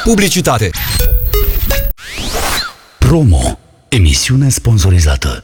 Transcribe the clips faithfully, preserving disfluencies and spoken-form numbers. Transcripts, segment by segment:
Publicitate. Promo. Emisiune sponsorizată.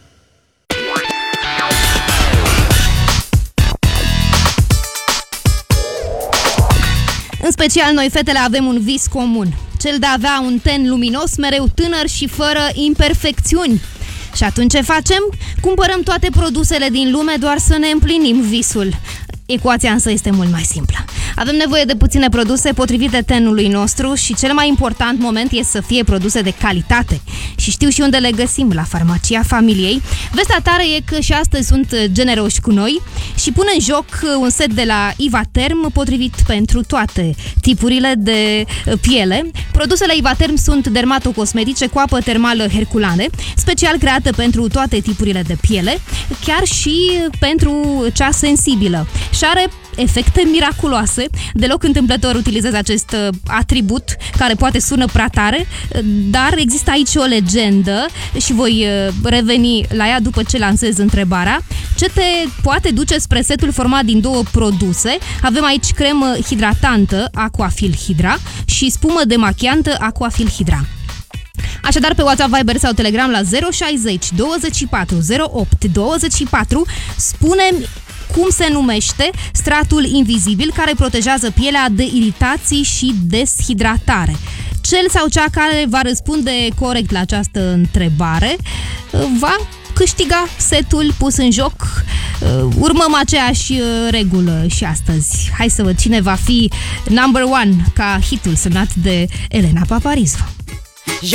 În special noi, fetele, avem un vis comun. Cel de a avea un ten luminos, mereu tânăr și fără imperfecțiuni. Și atunci ce facem? Cumpărăm toate produsele din lume doar să ne împlinim visul. Ecuația însă este mult mai simplă. Avem nevoie de puține produse potrivite tenului nostru și cel mai important moment este să fie produse de calitate. Și știu și unde le găsim, la farmacia familiei. Vestea tare e că și astăzi sunt generoși cu noi și pun în joc un set de la Ivaterm potrivit pentru toate tipurile de piele. Produsele Ivaterm sunt dermatocosmetice cu apă termală herculane, special create pentru toate tipurile de piele, chiar și pentru cea sensibilă. Și are efecte miraculoase. Deloc întâmplător utilizez acest atribut care poate sună prea tare, dar există aici o legendă și voi reveni la ea după ce lansez întrebarea. Ce te poate duce spre setul format din două produse? Avem aici cremă hidratantă Aquafil Hydra și spumă demachiantă Aquafil Hydra. Așadar, pe WhatsApp, Viber sau Telegram la zero șaizeci douăzeci și patru zero opt douăzeci și patru spune-mi cum se numește stratul invizibil care protejează pielea de iritații și deshidratare. Cel sau cea care va răspunde corect la această întrebare va câștiga setul pus în joc. Urmăm aceeași regulă și astăzi. Hai să văd cine va fi number one ca hitul semnat de Elena Paparizou.